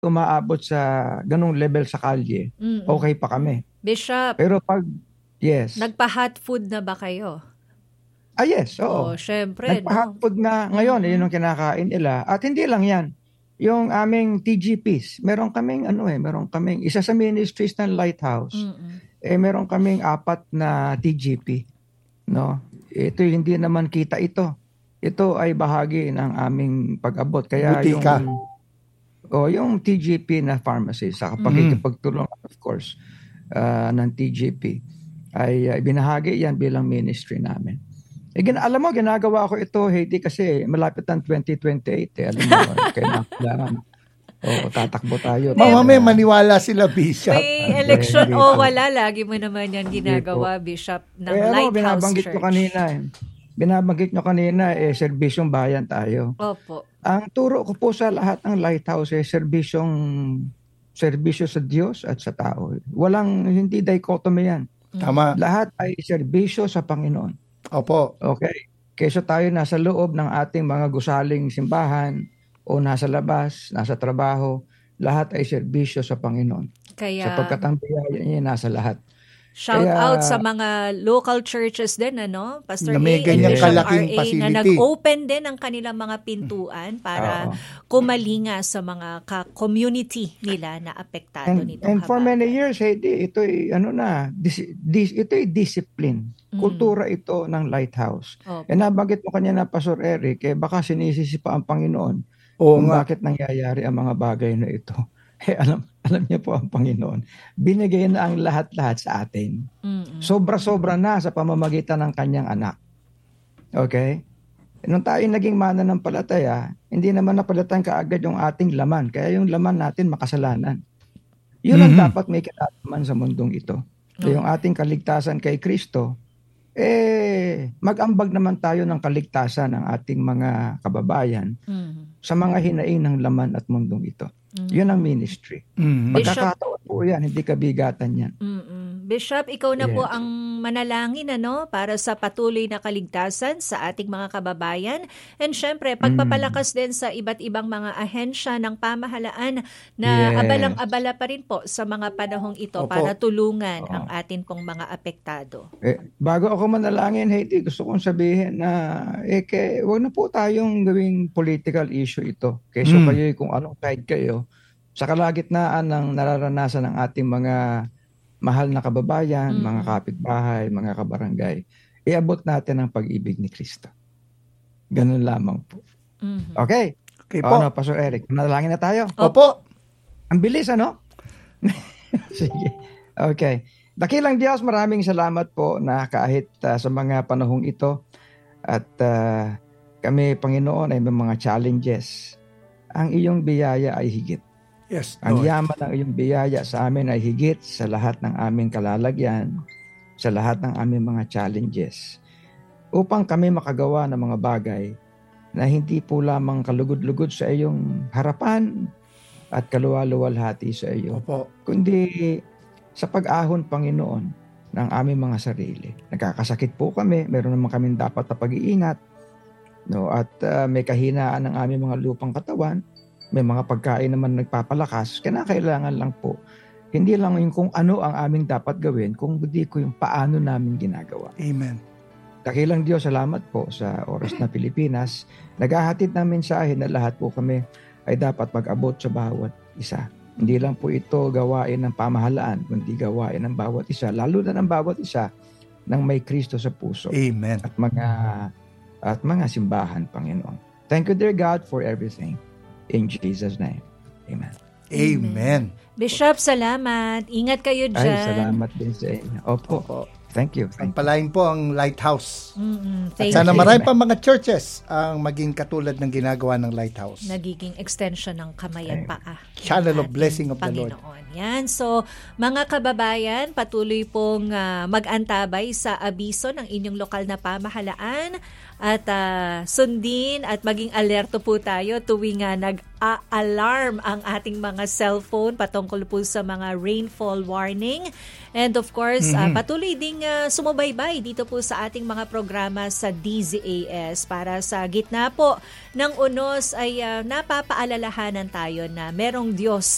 umaabot sa ganung level sa kalye, okay pa kami. Bishop, Pero pag, yes. nagpa-hot food na ba kayo? Yes, oo. Syempre, Nagpa-hot food na ngayon, yun yung kinakain nila. At hindi lang yan. Yung aming TGPs, meron kaming isa sa ministries ng Lighthouse. Meron kaming 4 na TGP, no? Ito hindi naman kita ito. Ito ay bahagi ng aming pag-abot. Kaya butika. yung TGP na pharmacy sa pakikipagtulong, of course, ng TGP ay binahagi yan bilang ministry namin. Alam mo, ginagawa ko ito, Haiti, kasi malapit ang 2028. Alam mo, kailangan tatakbo tayo. Mamaya maniwala sila, Bishop. May election o wala, lagi mo naman yan ginagawa, Bishop, ng Lighthouse Church. Binabanggit nyo kanina, serbisyong bayan tayo. Opo. Ang turo ko po sa lahat ng Lighthouse, serbisyo sa Diyos at sa tao. Hindi dichotomy yan. Tama. Lahat ay serbisyo sa Panginoon. Opo. Okay. Kaysa tayo nasa loob ng ating mga gusaling simbahan o nasa labas, nasa trabaho, lahat ay serbisyo sa Panginoon. Kaya, sapagkat ang biyaya niya nasa lahat. Shout out sa mga local churches din, Pastor na may A ganyang kalaking RA, facility. na nag-open din ang kanilang mga pintuan para kumalinga sa mga community nila na apektado nito. And for many years, ito ay ito ay discipline. Kultura ito ng Lighthouse. Nabanggit mo kanina, Pastor Eric, baka sinisisi pa ang Panginoon kung bakit nangyayari ang mga bagay na ito. Alam niyo po ang Panginoon, binigay na ang lahat-lahat sa atin. Sobra-sobra na sa pamamagitan ng kanyang anak. Okay? Nung tayo naging mananampalataya, hindi naman napalatan kaagad yung ating laman. Kaya yung laman natin makasalanan. Yun ang dapat may kinalaman sa mundong ito. Yung ating kaligtasan kay Kristo, mag-ambag naman tayo ng kaligtasan ng ating mga kababayan sa mga hinaing ng laman at mundong ito. Yun ang ministry. Magkakataon po yan, hindi kabigatan yan. Bishop, ikaw na po ang manalangin para sa patuloy na kaligtasan sa ating mga kababayan. And syempre, pagpapalakas din sa iba't ibang mga ahensya ng pamahalaan na abalang-abala pa rin po sa mga panahong ito para tulungan ang atin pong mga apektado. Bago ako manalangin, Haiti, gusto kong sabihin na huwag na po tayong gawing political issue ito. Kaysa kayo kung anong side kayo, sa kalagitnaan ng nararanasan ng ating mga mahal na kababayan, mga kapitbahay, mga kabarangay, iabot natin ang pag-ibig ni Kristo. Ganun lamang po. Okay po. Pastor Eric, manalangin na tayo? Opo. Ang bilis, Sige. Okay. Dakilang Diyos, maraming salamat po na kahit sa mga panahong ito at kami, Panginoon, ay may mga challenges. Ang iyong biyaya ay higit. Yes, ang yaman ng iyong biyaya sa amin ay higit sa lahat ng aming kalalagyan, sa lahat ng aming mga challenges, upang kami makagawa ng mga bagay na hindi po lamang kalugod-lugod sa iyong harapan at kaluwal-luwalhati sa iyo, kundi sa pag-ahon, Panginoon, ng aming mga sarili. Nagkakasakit po kami, meron naman kaming dapat na pag-iingat, at may kahinaan ng aming mga lupang katawan. May mga pagkain naman nagpapalakas, kailangan lang po. Hindi lang yung kung ano ang aming dapat gawin, kundi ko yung paano namin ginagawa. Amen. Dakilang Diyos, salamat po sa oras na Pilipinas. Naghahatid ng mensahe na lahat po kami ay dapat mag-abot sa bawat isa. Hindi lang po ito gawain ng pamahalaan, kundi gawain ng bawat isa, lalo na ng bawat isa ng may Kristo sa puso. Amen. At mga simbahan, Panginoon. Thank you, dear God, for everything. In Jesus' name. Amen. Amen. Bishop, salamat. Ingat kayo dyan. Ay, salamat din sa inyo. Opo. Thank you. Palain po ang Lighthouse. At sana marami pa mga churches ang maging katulad ng ginagawa ng Lighthouse. Nagiging extension ng kamay at paa. Channel of blessing of the Lord. Yan. So, mga kababayan, patuloy pong mag-antabay sa abiso ng inyong lokal na pamahalaan at sundin at maging alerto po tayo tuwing nag-a-alarm ang ating mga cellphone patungkol po sa mga rainfall warning. And of course, patuloy ding sumubaybay dito po sa ating mga programa sa DZAS para sa gitna po ng unos ay napapaalalahanan tayo na merong Diyos